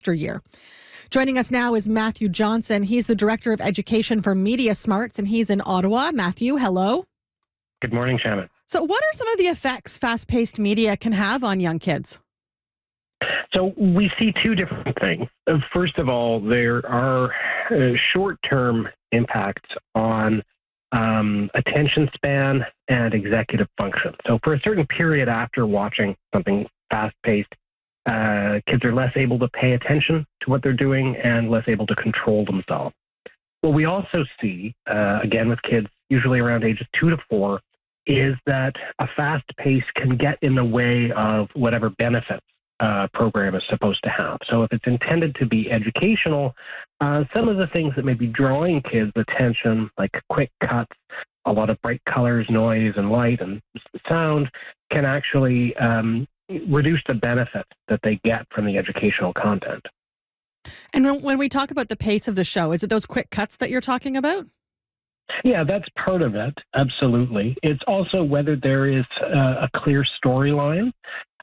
after year. Joining us now is Matthew Johnson. He's the Director of Education for Media Smarts, and he's in Ottawa. Matthew, hello. Good morning, Shannon. So what are some of the effects fast-paced media can have on young kids? So we see two different things. First of all, there are short-term impacts on attention span and executive function. So for a certain period after watching something fast-paced, kids are less able to pay attention to what they're doing and less able to control themselves. What we also see, again with kids, usually around ages 2 to 4, is that a fast pace can get in the way of whatever benefits program is supposed to have. So if it's intended to be educational, some of the things that may be drawing kids' attention, like quick cuts, a lot of bright colors, noise, and light and sound, can actually reduce the benefit that they get from the educational content. And when we talk about the pace of the show, is it those quick cuts that you're talking about? Yeah, that's part of it. Absolutely. It's also whether there is a clear storyline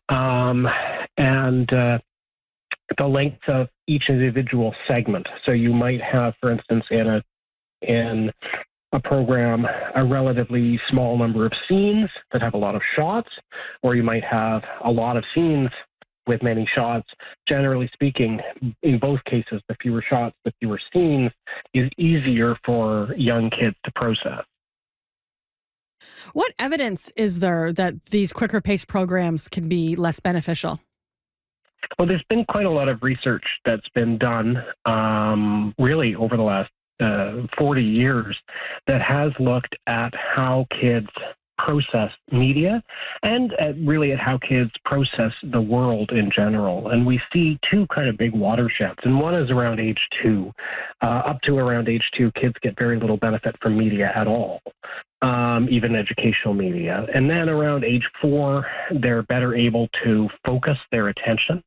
and the length of each individual segment. So you might have, for instance, in a program, a relatively small number of scenes that have a lot of shots, or you might have a lot of scenes with many shots. Generally speaking, in both cases, the fewer shots, the fewer scenes is easier for young kids to process. What evidence is there that these quicker paced programs can be less beneficial? Well, there's been quite a lot of research that's been done really over the last 40 years that has looked at how kids process media and really at how kids process the world in general. And we see two kind of big watersheds, and one is around age 2. Up to around age 2, kids get very little benefit from media at all, even educational media. And then around age 4, they're better able to focus their attention.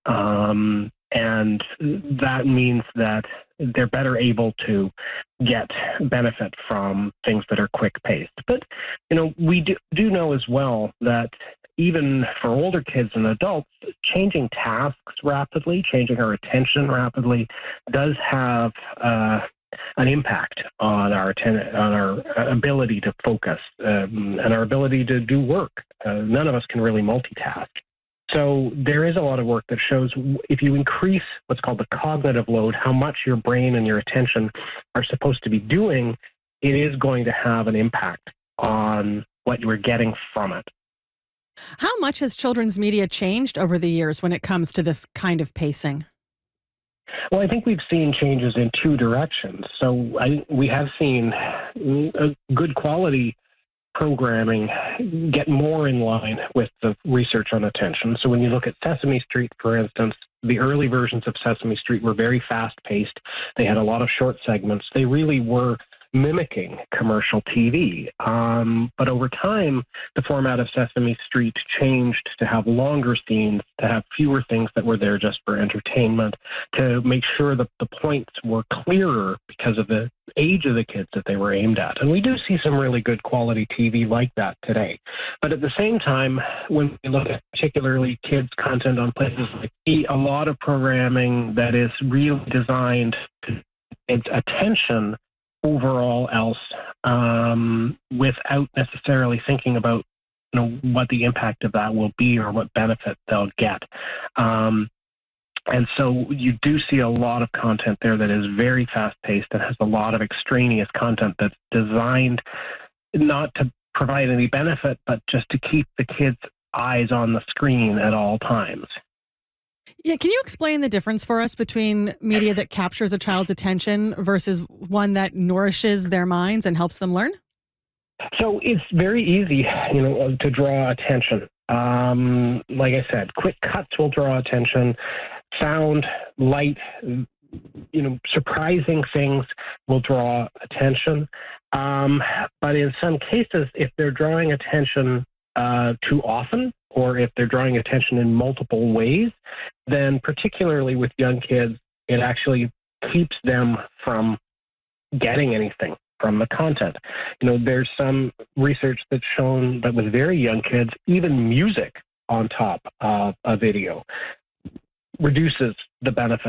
And that means that they're better able to get benefit from things that are quick-paced. But, we do know as well that even for older kids and adults, changing tasks rapidly, changing our attention rapidly, does have an impact on our ability to focus and our ability to do work. None of us can really multitask. So there is a lot of work that shows if you increase what's called the cognitive load, how much your brain and your attention are supposed to be doing, it is going to have an impact on what you're getting from it. How much has children's media changed over the years when it comes to this kind of pacing? Well, I think we've seen changes in two directions. So we have seen a good quality programming get more in line with the research on attention. So when you look at Sesame Street, for instance, the early versions of Sesame Street were very fast-paced. They had a lot of short segments. They really were mimicking commercial TV. But over time, the format of Sesame Street changed to have longer scenes, to have fewer things that were there just for entertainment, to make sure that the points were clearer because of the age of the kids that they were aimed at. And we do see some really good quality TV like that today. But at the same time, when we look at particularly kids' content on places like a lot of programming that is really designed to its attention overall else, without necessarily thinking about what the impact of that will be or what benefit they'll get. And so you do see a lot of content there that is very fast-paced and has a lot of extraneous content that's designed not to provide any benefit, but just to keep the kids' eyes on the screen at all times. Yeah, can you explain the difference for us between media that captures a child's attention versus one that nourishes their minds and helps them learn? So it's very easy, to draw attention. Like I said, quick cuts will draw attention. Sound, light, surprising things will draw attention. But in some cases, if they're drawing attention too often, or if they're drawing attention in multiple ways, then particularly with young kids, it actually keeps them from getting anything from the content. There's some research that's shown that with very young kids, even music on top of a video reduces the benefit